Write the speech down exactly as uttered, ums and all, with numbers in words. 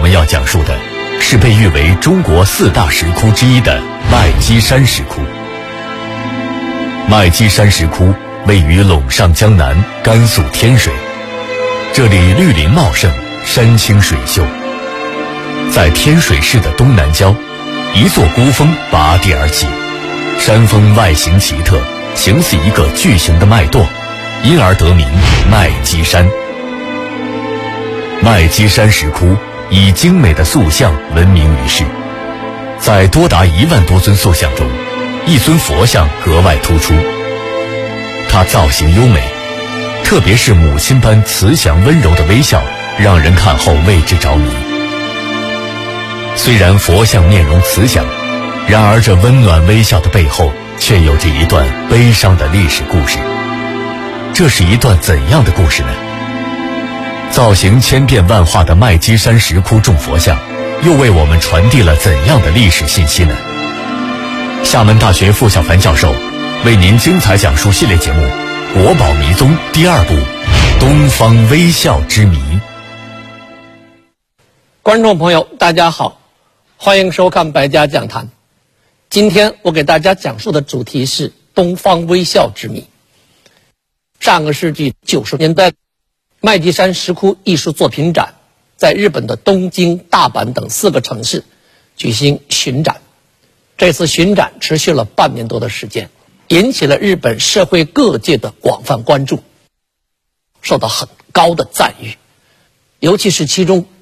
们要讲述的是被誉为中国四大石窟之一的麦积山石窟。麦积山石窟位于陇上江南甘肃天水，这里绿林茂盛，山清水秀。在天水市的东南郊，一座孤峰拔地而起，山峰外形奇特，形似一个巨型的脉垛，因而得名麦积山。麦积山石窟以精美的塑像闻名于世，在多达一万多尊塑像中，一尊佛像格外突出，它造型优美，特别是母亲般慈祥温柔的微笑，让人看后为之着迷。虽然佛像面容慈祥，然而这温暖微笑的背后却有着一段悲伤的历史故事。这是一段怎样的故事呢？造型千变万化的麦积山石窟众佛像又为我们传递了怎样的历史信息呢？厦门大学傅小凡教授为您精彩讲述系列节目《国宝迷踪》第二部《东方微笑之谜》。 观众朋友大家好，欢迎收看百家讲坛。今天我给大家讲述的主题是东方微笑之谜。上个世纪九十年代，麦积山石窟艺术作品展在日本的东京、大阪等四个城市举行巡展。这次巡展持续了半年多的时间，引起了日本社会各界的广泛关注，受到很高的赞誉。尤其是其中